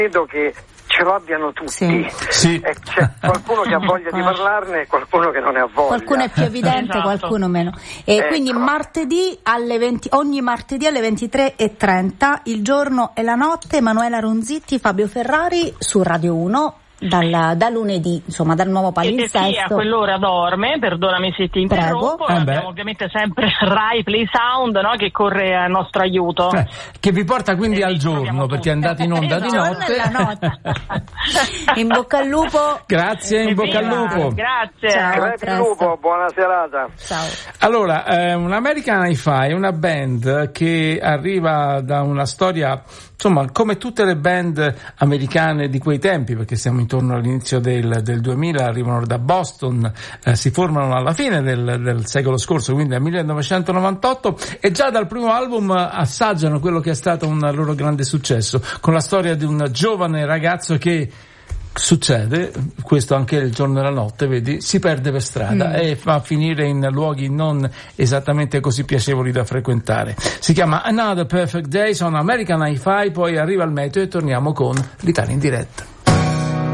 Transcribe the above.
credo che ce lo abbiano tutti. Sì. C'è qualcuno che ha voglia di parlarne e qualcuno che non ne ha voglia. Qualcuno è più evidente, esatto. Qualcuno meno. E quindi ogni martedì alle 23:30, il giorno e la notte, Emanuela Ronzitti, Fabio Ferrari su Radio 1. Da lunedì, insomma, dal nuovo palinsesto. E chi a quell'ora dorme, perdonami se ti interrompo, abbiamo ovviamente sempre Rai Play Sound, no, che corre a nostro aiuto. Che vi porta quindi al giorno, perché andate in onda di notte. In bocca al lupo. Grazie, in bocca al lupo. Grazie. Ciao, Grazie lupo, buona serata. Ciao. Allora, un'American Hi-Fi è una band che arriva da una storia, insomma, come tutte le band americane di quei tempi, perché siamo intorno all'inizio del 2000, arrivano da Boston, si formano alla fine del secolo scorso, quindi nel 1998, e già dal primo album assaggiano quello che è stato un loro grande successo, con la storia di un giovane ragazzo che succede, questo anche il giorno e la notte, vedi, si perde per strada e fa finire in luoghi non esattamente così piacevoli da frequentare. Si chiama Another Perfect Day, sono American Hi-Fi, poi arriva il meteo e torniamo con l'Italia in diretta.